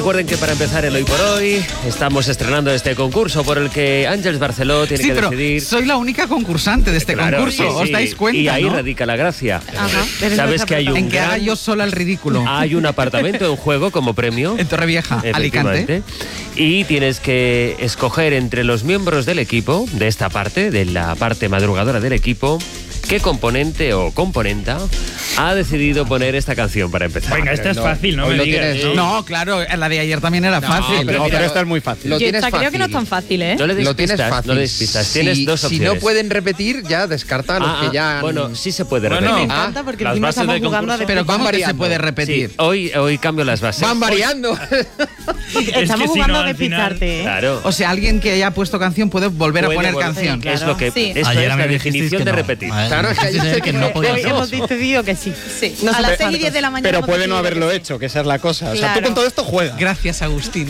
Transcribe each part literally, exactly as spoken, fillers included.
Recuerden que para empezar el Hoy por Hoy estamos estrenando este concurso por el que Ángeles Barceló tiene sí, que pero decidir. Soy la única concursante de este Claro, concurso, sí, sí. ¿os dais cuenta? Y ahí ¿no? radica la gracia. Ajá. Sabes que hay un En que haga gran- yo sola el ridículo. hay un apartamento en juego como premio. En Torrevieja, Alicante. Efectivamente. Y tienes que escoger entre los miembros del equipo, de esta parte, de la parte madrugadora del equipo, qué componente o componenta ha decidido poner esta canción para empezar. Venga, esta es no, fácil, no hoy me lo digas. tienes, ¿no? No, claro, la de ayer también era fácil. pero No, mira, pero esta es muy fácil. Lo Yo tienes esta creo fácil. que no es tan fácil, ¿eh? No le des Lo tienes pistas, fácil. no le des pistas. Si- Tienes dos Si opciones. no pueden repetir, ya descarta a los Ah, que ya... han- bueno, sí se puede Bueno, repetir. Me Ah, encanta porque las encima bases estamos del jugando a concurso. Pero van ¿cómo que se variando. puede Sí, repetir? hoy, hoy cambio las bases. Van variando. Estamos si jugando no, a al final- despistarte, ¿eh? Claro. O sea, alguien que haya puesto canción puede volver Puede a poner volver- canción. claro. Es lo que Sí. esto Ayer es a mí la me dijisteis definición que de no. repetir. Vale, Claro, es que dijisteis ayer- que no podía Hoy ser. hemos decidido que sí. Sí. No a se las ve- seis y diez de la mañana. Pero hemos puede no decidido haberlo que sí. hecho, que esa es la cosa. O sea, tú Claro. con todo esto juegas. Gracias, Agustín.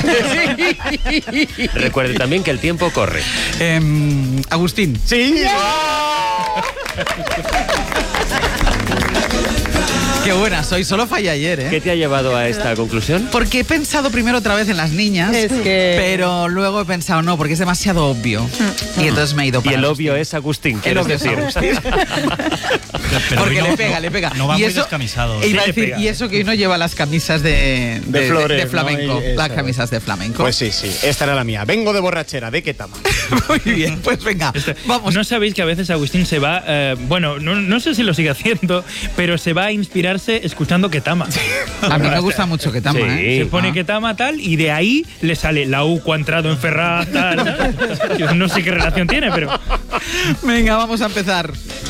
Recuerde también que el tiempo corre. Em, Agustín. Sí. Qué buena soy, solo fallé ayer, ¿eh? ¿Qué te ha llevado a esta conclusión? Porque he pensado primero otra vez en las niñas, Es que- pero luego he pensado, no, porque es demasiado obvio. Y entonces me he ido Y para el Agustín. obvio es Agustín, El quieres obvio es decir. Agustín. Pero Porque hoy le no- pega, no- le pega. No va y muy eso, descamisado. e iba a Sí, le decir, pega. y eso que hoy no lleva las camisas de, De flores, de ¿no? flamenco. Y eso Las es. camisas de flamenco. Pues sí, sí. Esta era la mía. Vengo de borrachera. ¿De qué tama? Muy bien, pues venga, vamos. ¿No sabéis que a veces Agustín se va, eh, bueno, no, no sé si lo sigue haciendo, pero se va a inspirarse escuchando Ketama. A mí me gusta mucho que tama, Sí. ¿eh? Se pone Ah. Ketama tal y de ahí le sale la U cuadrado en Ferraz tal. Yo no sé qué relación tiene, pero Venga, vamos a empezar.